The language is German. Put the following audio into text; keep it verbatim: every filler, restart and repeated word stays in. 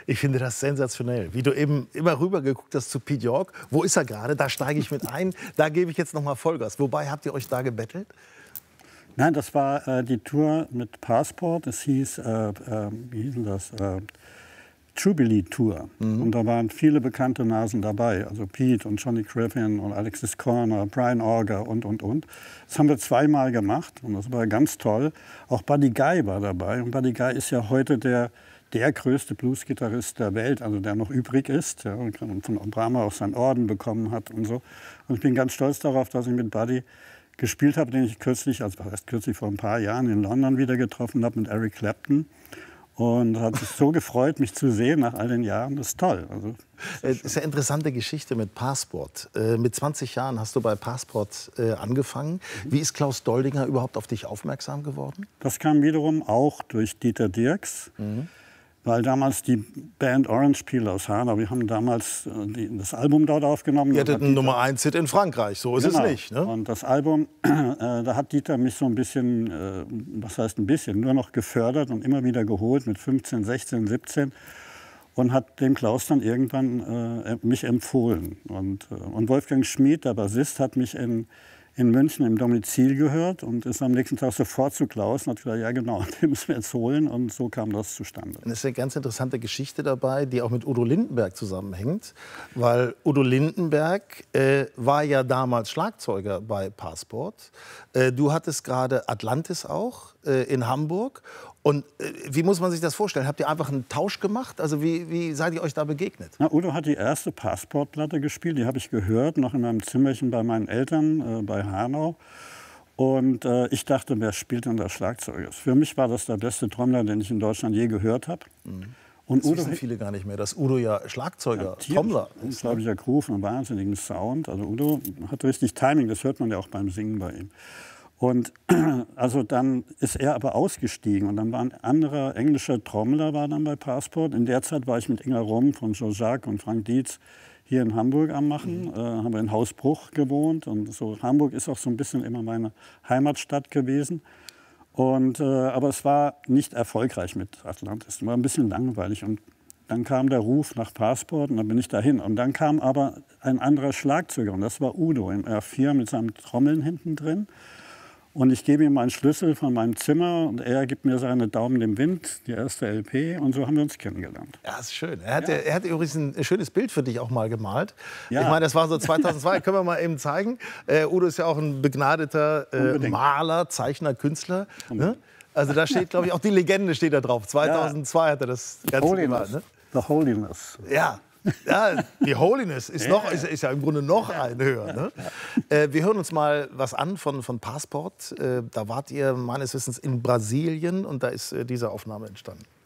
Ich finde das sensationell, wie du eben immer rüber geguckt hast zu Pete York. Wo ist er gerade? Da steige ich mit ein. Da gebe ich jetzt noch mal Vollgas. Wobei, habt ihr euch da gebettelt? Nein, das war äh, die Tour mit Passport. Es hieß, äh, äh, wie hieß denn das? Äh, Jubilee Tour. Mhm. Und da waren viele bekannte Nasen dabei. Also Pete und Johnny Griffin und Alexis Corner, Brian Auger und, und, und. Das haben wir zweimal gemacht und das war ganz toll. Auch Buddy Guy war dabei. Und Buddy Guy ist ja heute der, der größte Blues-Gitarrist der Welt, also der noch übrig ist. Ja, und von Brahma auch seinen Orden bekommen hat und so. Und ich bin ganz stolz darauf, dass ich mit Buddy gespielt habe, den ich kürzlich, also erst kürzlich vor ein paar Jahren in London wieder getroffen habe mit Eric Clapton. Und hat sich so gefreut, mich zu sehen nach all den Jahren. Das ist toll. Also, das ist, ist eine interessante Geschichte mit Passport. Äh, mit zwanzig Jahren hast du bei Passport äh, angefangen. Mhm. Wie ist Klaus Doldinger überhaupt auf dich aufmerksam geworden? Das kam wiederum auch durch Dieter Dierks. Mhm. Weil damals die Band Orange Peel aus Hanau, wir haben damals äh, die, das Album dort aufgenommen. Ihr hattet einen Nummer eins Hit in Frankreich, so ist genau. es nicht. Ne? Und das Album, äh, da hat Dieter mich so ein bisschen, äh, was heißt ein bisschen, nur noch gefördert und immer wieder geholt mit fünfzehn, sechzehn, siebzehn. Und hat dem Klaus dann irgendwann äh, mich empfohlen. Und, äh, und Wolfgang Schmid, der Bassist, hat mich in in München im Domizil gehört und ist am nächsten Tag sofort zu Klaus und hat gesagt, ja genau, den müssen wir jetzt holen. Und so kam das zustande. Und es ist eine ganz interessante Geschichte dabei, die auch mit Udo Lindenberg zusammenhängt. Weil Udo Lindenberg äh, war ja damals Schlagzeuger bei Passport. Äh, du hattest gerade Atlantis auch äh, in Hamburg. Und äh, wie muss man sich das vorstellen? Habt ihr einfach einen Tausch gemacht? Also wie, wie seid ihr euch da begegnet? Na, Udo hat die erste Passportplatte gespielt, die habe ich gehört, noch in meinem Zimmerchen bei meinen Eltern, äh, bei Hanau. Und äh, ich dachte, wer spielt denn das Schlagzeug? Für mich war das der beste Trommler, den ich in Deutschland je gehört habe. Mhm. Und das Udo wissen viele gar nicht mehr, dass Udo ja Schlagzeuger, ja, Trommler ist. Unglaublicher Groove, einen wahnsinnigen Sound. Also Udo hat richtig Timing, das hört man ja auch beim Singen bei ihm. Und also dann ist er aber ausgestiegen und dann war ein anderer englischer Trommler war dann bei Passport. In der Zeit war ich mit Inga Romm von Joe Jacques und Frank Dietz hier in Hamburg am Machen. Mhm. Äh, haben wir in Hausbruch gewohnt und so. Hamburg ist auch so ein bisschen immer meine Heimatstadt gewesen. Und, äh, aber es war nicht erfolgreich mit Atlantis. Es war ein bisschen langweilig und dann kam der Ruf nach Passport und dann bin ich dahin. Und dann kam aber ein anderer Schlagzeuger und das war Udo im R vier mit seinem Trommeln hinten drin. Und ich gebe ihm meinen Schlüssel von meinem Zimmer und er gibt mir seine Daumen im Wind, die erste L P. Und so haben wir uns kennengelernt. Ja, ist schön. Er hat, ja. er hat übrigens ein schönes Bild für dich auch mal gemalt. Ja. Ich meine, das war so zweitausendzwei, können wir mal eben zeigen. Äh, Udo ist ja auch ein begnadeter äh, Maler, Zeichner, Künstler. Ne? Also da steht, glaube ich, auch die Legende steht da drauf. zweitausendzwei ja. hat er das Ganze gemalt. Ne? The Holiness. Ja. Ja, die Holiness ist, noch, ist, ist ja im Grunde noch ein höher. Ne? Äh, wir hören uns mal was an von, von Passport. Äh, da wart ihr meines Wissens in Brasilien und da ist äh, diese Aufnahme entstanden.